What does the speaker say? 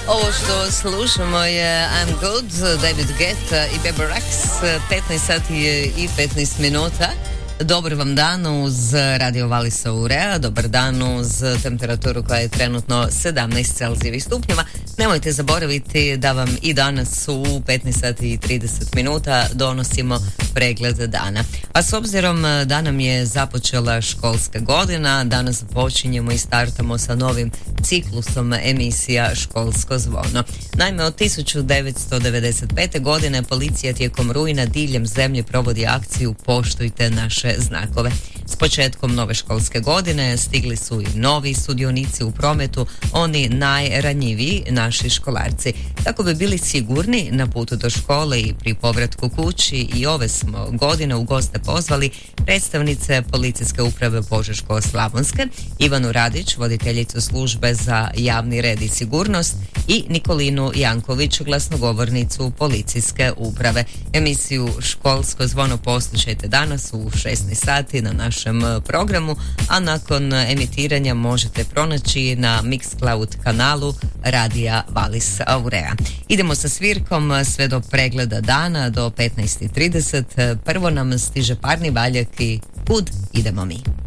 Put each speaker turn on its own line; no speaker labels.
Ovo što slušamo je I'm Good, David Guetta i Bebe Rexha, 15 sati i 15 minuta. Dobar vam dan uz Radio Valisa Urea, dobar dan uz temperaturu koja je trenutno 17 Celzijevih stupnjeva. Nemojte zaboraviti da vam i danas u 15 sati i 30 minuta donosimo pregled dana. A s obzirom da nam je započela školska godina, danas počinjemo i startamo sa novim ciklusom emisija Školsko zvono. Naime, od 1995. godine policija tijekom rujna diljem zemlje provodi akciju Poštujte naše znakove. S početkom nove školske godine stigli su i novi sudionici u prometu, oni najranjiviji, naši školarci. Tako bi bili sigurni na putu do škole i pri povratku kući i ove smo godine u goste pozvali predstavnice Policijske uprave Požeško-slavonske, Ivanu Radić, voditeljicu službe za javni red i sigurnost, i Nikolinu Janković, glasnogovornicu Policijske uprave. Emisiju Školsko zvono poslušajte danas u 16 sati na našem programu, a nakon emitiranja možete pronaći na Mixcloud kanalu Radija Valis Aurea. Idemo sa svirkom sve do pregleda dana do 15:30. Prvo nam stiže parni valjak i kud idemo mi.